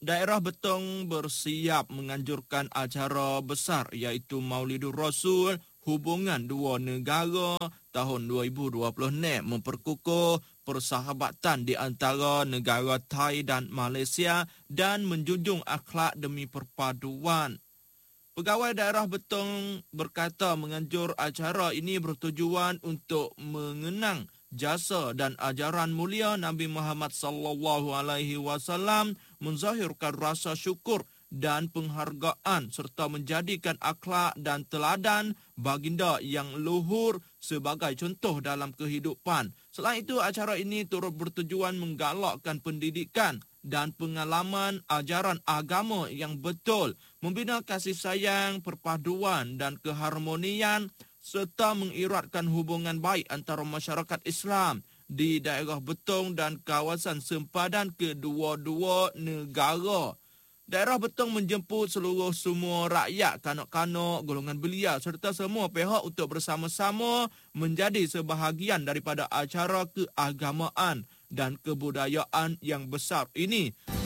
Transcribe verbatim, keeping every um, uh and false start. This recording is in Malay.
Daerah Betong bersiap menganjurkan acara besar iaitu Maulidur Rasul hubungan dua negara tahun dua ribu dua puluh ni memperkukuh persahabatan di antara negara Thai dan Malaysia dan menjunjung akhlak demi perpaduan. Pegawai daerah Betong berkata menganjur acara ini bertujuan untuk mengenang jasa dan ajaran mulia Nabi Muhammad sallallahu alaihi wasallam, menzahirkan rasa syukur dan penghargaan serta menjadikan akhlak dan teladan baginda yang luhur sebagai contoh dalam kehidupan. Selain itu, acara ini turut bertujuan menggalakkan pendidikan dan pengalaman ajaran agama yang betul, membina kasih sayang, perpaduan dan keharmonian serta mengeratkan hubungan baik antara masyarakat Islam di daerah Betong dan kawasan sempadan kedua-dua negara. Daerah Betong menjemput seluruh semua rakyat, kanak-kanak, golongan belia serta semua pihak untuk bersama-sama menjadi sebahagian daripada acara keagamaan dan kebudayaan yang besar ini.